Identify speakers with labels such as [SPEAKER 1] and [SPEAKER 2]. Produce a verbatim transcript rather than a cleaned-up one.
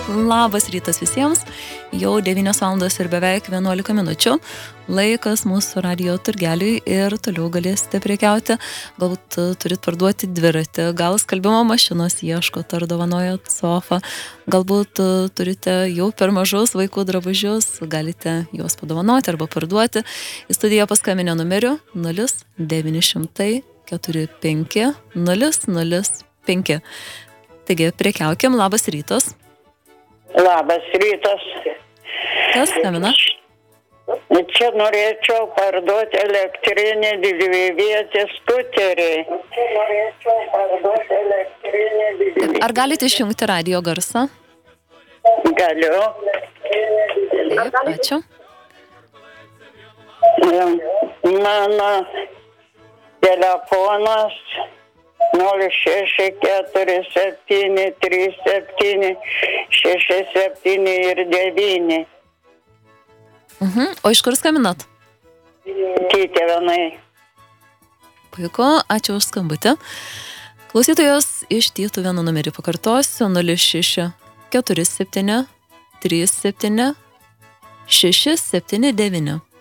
[SPEAKER 1] Labas rytas visiems, jau devynios valandos ir beveik vienuolika minučių. Laikas mūsų radijo turgeliui ir toliau galėsite prekiauti. Galbūt turit parduoti dviratį, gal skalbimo mašinos ieškot ar dovanojot sofą. Galbūt turite jau per mažus vaikų drabužius, galite juos padovanoti arba parduoti. Į studiją paskambinę numeriu nulis devyni šimtai keturi penki nulis nulis penki. Taigi, prekiaukim, labas rytas.
[SPEAKER 2] Labas rytas.
[SPEAKER 1] Kas skambina?
[SPEAKER 2] Čia norėčiau parduoti elektrinį dvivietį skuterį. Čia norėčiau parduoti elektrinį dvivietį.
[SPEAKER 1] Ar galite išjungti radio garsą?
[SPEAKER 2] Galiu.
[SPEAKER 1] Taip, ačiū.
[SPEAKER 2] Mano telefonas nulis šeši keturi septyni trys septyni šeši septyni ir devyni.
[SPEAKER 1] Mhm. O iš kur skambinat?
[SPEAKER 2] Tytėvenai.
[SPEAKER 1] Puiku, ačiū už skambutį. Klausytojos iš Tytuvėnų numerį pakartosiu nulis šeši keturi septyni trys septyni šeši septyni devyni.